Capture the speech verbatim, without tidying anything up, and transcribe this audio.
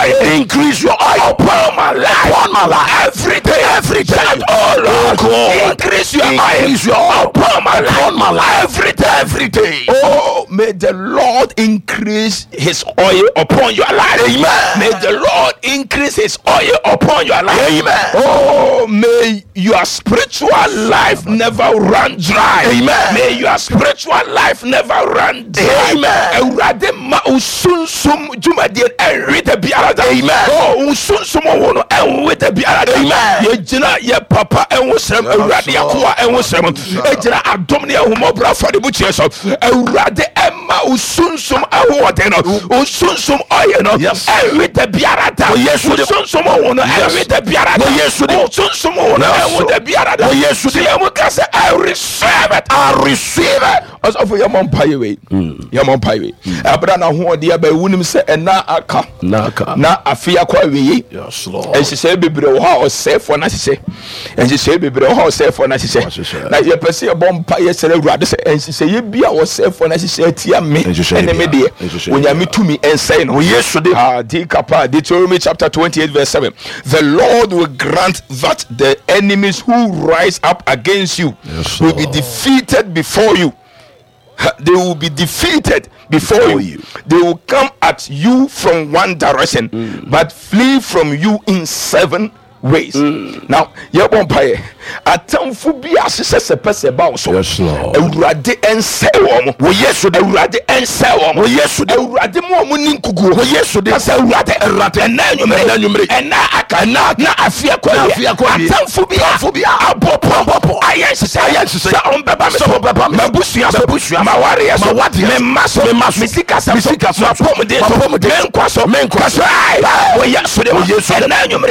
oil, increase your oil upon my life, upon my life, every day, every day. Shout, oh Lord, God, increase your oil, increase your oil upon my life, upon my life, every day, every day. Oh, may the Lord increase His oil upon your life. Amen. May the Lord increase His oil upon your life. Amen. Oh, may your spiritual life never run dry. Amen. May your spiritual life never run dry. Amen. Awurade ma usunsum jumadie enwete biara. Amen. Oh, usunsum wono enwete biara. Amen. Ye gina ye papa enwosrem awurade akoa enwosrem. E gina adom ne ahomobra fa de buchie so. Awurade emma usunsum ahode no. Usunsum oye no. Enwete biara ta. Usunsum wono enwete biara. Usunsum wono enwete biara. Jesus, I receive it. I receive it. As of your mom pay away, your mom pay away. Abrana who dear by William say, and na aka, na a fear quite we. Yes, Lord. And she said, be bro, how safe for Nancy. And she said, be bro, how safe for Nancy. Like you perceive a bomb pie, said, and she said, you be our safe for Nancy, said, Tia me, and the media. When you meet to me and saying, oh, yes, so they are Deuteronomy chapter twenty-eight, verse seven. The Lord will grant that the enemies who rise up against you yes, will be defeated before you. They will be defeated before, before you. you. They will come at you from one direction, mm. but flee from you in seven ways. Mm. Now, you won't pay. A town for be a sister person about so. Yes, Lord. Awurade ense wo. Wo yesu de awurade ense wo. Wo yesu de awurade mo mo ninkugu. Wo yesu de asa awurade awurade na nyumre na nyumre. Ena aka na na afia kwa afia kwa. A town for be a for be a abopo abopo. Ayen sise ayen sise. Sa on beba me so beba me. Mabusua mabusua ma ware ya so. Me maso me maso. Misika sa misika so. Pom de so pom de. Men kwaso men kwaso. Wo yesu de wo yesu na nyumre.